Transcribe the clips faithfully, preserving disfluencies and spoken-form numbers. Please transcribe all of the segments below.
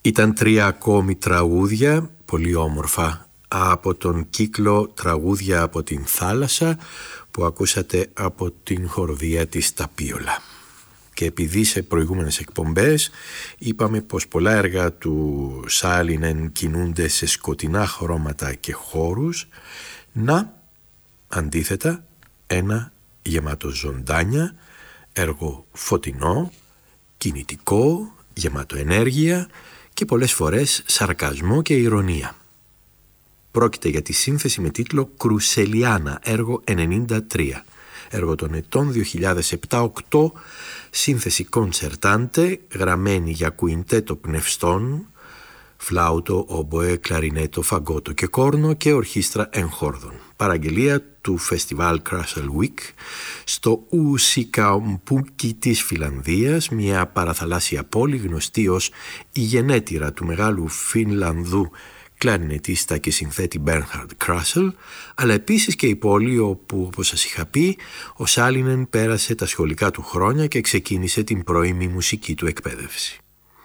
Ήταν τρία ακόμη τραγούδια, πολύ όμορφα, από τον κύκλο «Τραγούδια από την θάλασσα» που ακούσατε από την χοροδία της Ταπίολα. Και επειδή σε προηγούμενες εκπομπές είπαμε πως πολλά έργα του Σάλινεν κινούνται σε σκοτεινά χρώματα και χώρους, να, αντίθετα, ένα γεμάτο ζωντάνια, έργο φωτεινό, κινητικό, γεμάτο ενέργεια και πολλές φορές σαρκασμό και ηρωνία. Πρόκειται για τη σύνθεση με τίτλο «Κρουσελιάνα», έργο ενενήντα τρία. Έργο των ετών δύο χιλιάδες επτά οκτώ, σύνθεση κονσερτάντε, γραμμένη για κουιντέτο πνευστών, φλάουτο, ομποέ, κλαρινέτο, φαγκότο και κόρνο και ορχήστρα εγχόρδων. Παραγγελία του φεστιβάλ Κράσελ Week στο Ουσικαμπούκι της Φιλανδίας, μια παραθαλάσσια πόλη γνωστή ως η γενέτειρα του μεγάλου Φινλανδού κλαρινετίστα και συνθέτη Μπέρνχαρντ Κράσελ, αλλά επίσης και η πόλη όπου, όπως σας είχα πει, ο Σάλινεν πέρασε τα σχολικά του χρόνια και ξεκίνησε την πρώιμη μουσική του εκπαίδευση.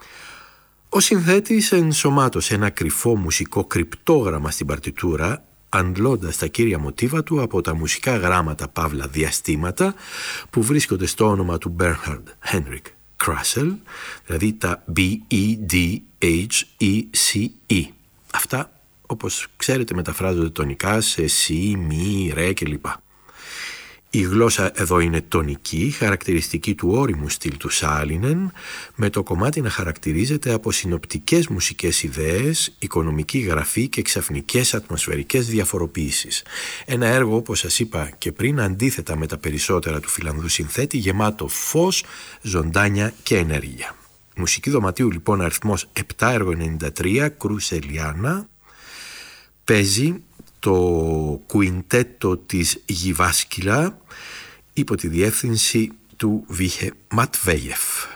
Ο συνθέτης ενσωμάτωσε ένα κρυφό μουσικό κρυπτόγραμμα στην παρτιτούρα, αντλώντας τα κύρια μοτίβα του από τα μουσικά γράμματα παύλα διαστήματα που βρίσκονται στο όνομα του Bernhard Henrik Krasel, δηλαδή τα B E D H E C E. Αυτά, όπως ξέρετε, μεταφράζονται τονικά σε σι, μη, ρε κλπ. Η γλώσσα εδώ είναι τονική, χαρακτηριστική του όριμου στυλ του Σάλινεν, με το κομμάτι να χαρακτηρίζεται από συνοπτικές μουσικές ιδέες, οικονομική γραφή και ξαφνικές ατμοσφαιρικές διαφοροποίησεις. Ένα έργο, όπως σας είπα και πριν, αντίθετα με τα περισσότερα του Φιλανδού συνθέτη, γεμάτο φως, ζωντάνια και ενέργεια. Μουσική δωματίου λοιπόν αριθμός επτά, έργο ενενήντα τρία, Κρουσελιάνα, παίζει το κουιντέτο της Γιβάσκυλα υπό τη διεύθυνση του Βίχε Ματβέγεφ.